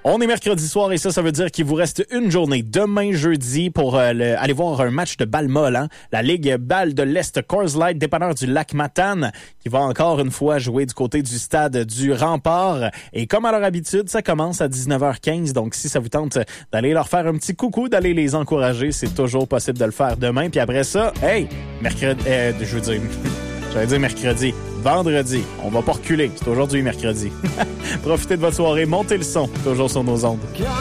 On est mercredi soir et ça veut dire qu'il vous reste une journée demain jeudi pour aller voir un match de balle molle, hein? La Ligue Balle de l'Est Coors Light, dépanneur du lac Matane, qui va encore une fois jouer du côté du stade du Rempart. Et comme à leur habitude, ça commence à 19h15. Donc si ça vous tente d'aller leur faire un petit coucou, d'aller les encourager, c'est toujours possible de le faire demain. Puis après ça, mercredi. Vendredi, on va pas reculer. C'est aujourd'hui mercredi. Profitez de votre soirée, montez le son, toujours sur nos ondes.